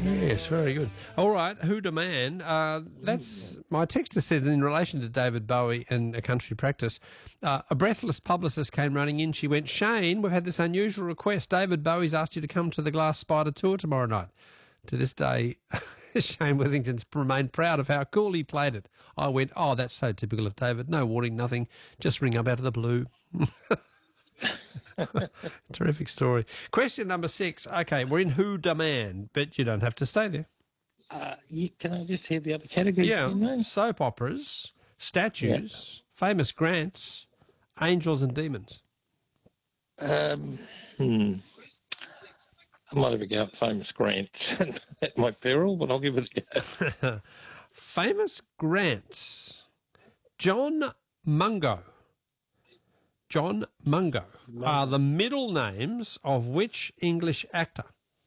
Yes, very good. All right, Who Da Man? That's my texter said in relation to David Bowie and A Country Practice. A breathless publicist came running in. She went, Shane, we've had this unusual request. David Bowie's asked you to come to the Glass Spider tour tomorrow night. To this day, Shane Withington's remained proud of how cool he played it. I went, oh, that's so typical of David. No warning, nothing. Just ring up out of the blue. Terrific story. Question number 6. Okay, we're in Who Da Man, but you don't have to stay there. Can I just hear the other categories? Yeah, soap operas, statues, famous grants, angels and demons. I might have a go at famous grants at my peril, but I'll give it a go. Famous grants. John Mungo. John Mungo are the middle names of which English actor?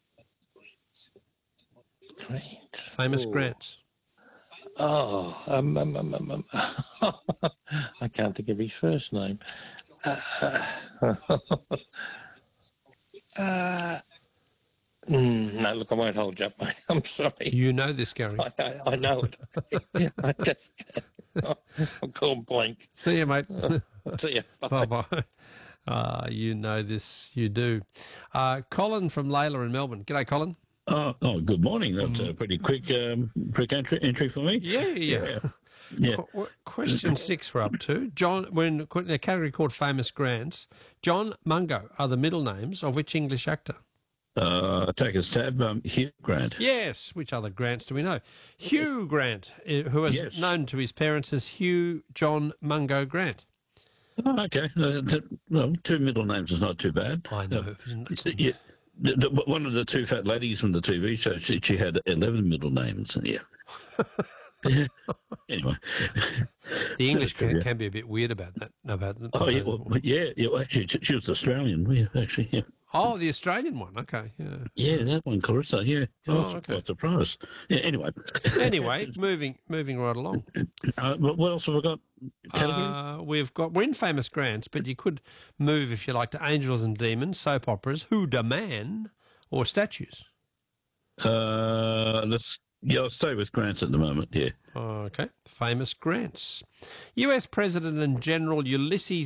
Grant. Famous grants. I can't think of his first name. No, look, I won't hold you up, mate. I'm sorry. You know this, Gary. I know it. I just, I'm gone blank. See you, mate. See you. Bye. Bye-bye. You know this, you do. Colin from Layla in Melbourne. G'day, Colin. Oh, good morning. That's a pretty quick entry for me. Yeah. Question 6 we're up to. We're in a category called Famous Grants. John Mungo are the middle names of which English actor? Take a stab. Hugh Grant. Yes. Which other Grants do we know? Hugh Grant, who is known to his parents as Hugh John Mungo Grant. Oh, okay. Well, 2 middle names is not too bad. I know. Yeah. One of the 2 fat ladies from the TV show, she had 11 middle names. Yeah. Anyway, the English can be a bit weird about that. Actually, she was Australian. Yeah, actually, yeah. Oh, the Australian one. Okay, yeah, that one, Clarissa. Yeah, I was okay. quite surprised. Yeah, anyway, moving right along. What else have we got? We're in Famous Grants, but you could move if you like to Angels and Demons, soap operas, Who Da Man, or statues. I'll stay with grants at the moment, yeah. Okay. Famous grants. US President and General Ulysses